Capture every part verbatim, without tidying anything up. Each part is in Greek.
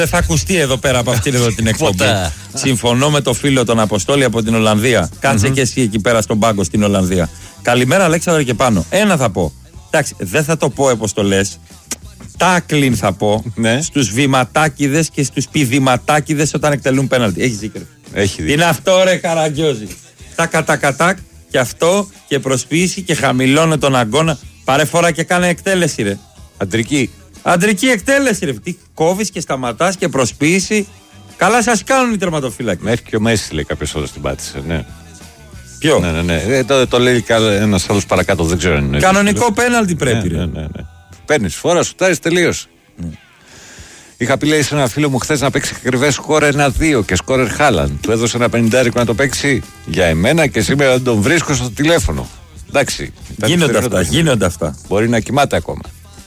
Δεν θα ακουστεί εδώ πέρα από αυτήν εδώ την εκπομπή. Συμφωνώ με το φίλο τον Αποστόλη από την Ολλανδία. Κάτσε mm-hmm. και εσύ εκεί πέρα στον πάγκο στην Ολλανδία. Καλημέρα, Αλέξανδρο και πάνω. Ένα θα πω. Εντάξει, δεν θα το πω όπως το λες. Τάκλιν θα πω ναι. στους βηματάκηδες και στους πηδηματάκηδες όταν εκτελούν πέναλτι. Έχεις δίκιο. Έχει δίκιο. Είναι αυτό ρε Καραγκιόζη. Τάκα τάκα τάκ και αυτό και προσποίηση και χαμηλώνε τον αγκώνα. Πάρε φορά και κάνε εκτέλεση ρε. Αντρική. Αντρική εκτέλεση ρε. Τι κόβεις και σταματάς και προσποίηση. Καλά σας κάνουν οι τερματοφύλακες. Μέχρι και ο Μέση λέει κάποιος άλλος την πάτησε. Ναι. Ποιο? Ναι, ναι, ναι. Ε, το, το λέει ένας άλλος παρακάτω, δεν ξέρω αν είναι. Κανονικό πέναλτι πρέπει ναι, ρε. Ναι, ναι, ναι. Παίρνεις φορά, σουτάρεις, τελείωσε. Mm. Είχα πει λέει σε ένα φίλο μου χθες να παίξει ακριβές σκόρ ένα δύο και σκόρερ Χάλαντ. Του έδωσε ένα πενηντάρικο να το παίξει για εμένα και σήμερα δεν τον βρίσκω στο τηλέφωνο. Εντάξει. Γίνονται αυτά, γίνονται αυτά. Μπορεί να κοιμάται ακόμα.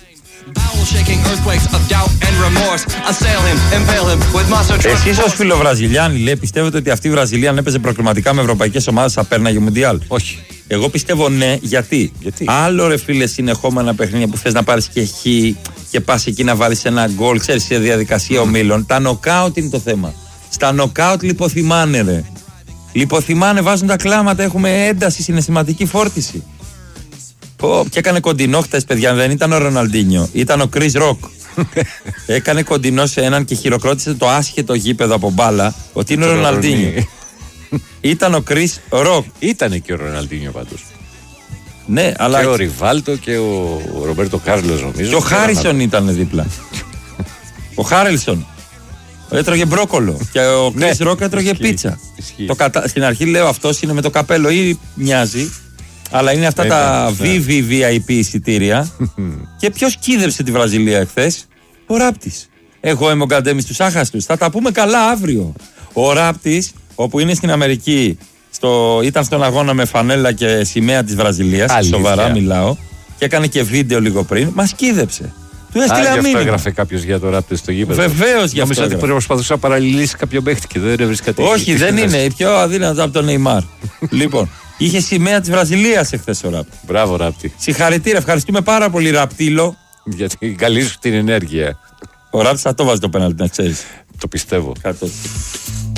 Εσείς ως φιλοβραζιλιάνοι λέει πιστεύετε ότι αυτή η Βραζιλία αν έπαιζε προκριματικά με ευρωπαϊκές ομάδες θα πέρναγε Μουντιάλ? Όχι. Εγώ πιστεύω ναι, γιατί. γιατί? Άλλο ρε φίλε συνεχόμενα παιχνίδια που θες να πάρεις και χ και πας εκεί να βάλεις ένα γκολ, ξέρεις σε διαδικασία mm. ομίλων. Τα νοκάουτ είναι το θέμα. Στα νοκάουτ λιποθυμάνε ρε. Λιποθυμάνε, βάζουν τα κλάματα, έχουμε ένταση, συναισθηματική φόρτιση. Πω, και έκανε κοντινό χτες παιδιά, δεν ήταν ο Ροναλντίνιο, ήταν ο Chris Rock. Έκανε κοντινό σε έναν και χειροκρότησε το άσχετο γήπεδο από μπάλα ότι είναι ο Ροναλντίνιο. Ήταν ο Chris Rock. Ήτανε και ο Ροναλντίνιο πάντως. Ναι, αλλά... Και ο Ριβάλτο και ο Ρομπέρτο Κάρλος νομίζω. Και ο Χάρισον ήταν δίπλα. Ο Χάριλσον έτρωγε μπρόκολο και ο Chris ναι, Rock έτρωγε ισχύει, πίτσα. Ισχύει. Το κατα... Στην αρχή λέω αυτός είναι με το καπέλο ή μοιάζει. Αλλά είναι αυτά Βέβαια, τα βι βι βι άι πι εισιτήρια. Και ποιος κίδεψε τη Βραζιλία εχθές? Ο Ράπτης. Εγώ είμαι ο Γκαντέμις τους άχαστους. Θα τα πούμε καλά αύριο. Ο Ράπτης, όπου είναι στην Αμερική, στο, ήταν στον αγώνα με φανέλα και σημαία της Βραζιλίας. Αλήθεια. Σοβαρά μιλάω. Και έκανε και βίντεο λίγο πριν. Μας κίδεψε. Του έστειλε μήνυμα. Γι' αυτό έγραφε κάποιος για το Ράπτη στο γήπεδο. Βεβαίως γι' αυτό. Νομίζω ότι προσπαθούσε να παραλληλήσει κάποιο παίχτη και δεν έβρισκε κάτι. Όχι, δεν είναι. Η πιο αδύνατη από τον Νεϊμάρ. Λοιπόν. Είχε σημαία της Βραζιλίας εχθές ο Ράπτη. Μπράβο Ράπτη. Συγχαρητήρια, ευχαριστούμε πάρα πολύ Ραπτήλο. Για την καλή σου την ενέργεια. Ο Ράπτης θα το βάζει το πέναλτι, να ξέρεις. Το πιστεύω. Κάτω.